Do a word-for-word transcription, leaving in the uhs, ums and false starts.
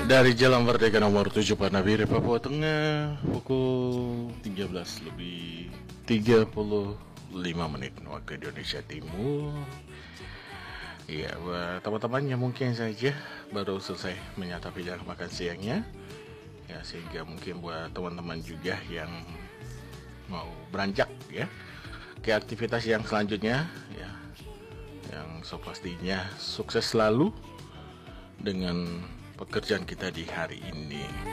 Dari Jalan Merdeka nomor tujuh Panabire, Papua Tengah, pukul tiga belas lebih tiga puluh lima menit waktu Indonesia Timur. Ya, buat teman-teman yang mungkin saja baru selesai menyantap hidangan makan siangnya, ya, sehingga mungkin buat teman-teman juga yang mau beranjak ya ke aktivitas yang selanjutnya, ya, yang so pastinya sukses selalu dengan pekerjaan kita di hari ini.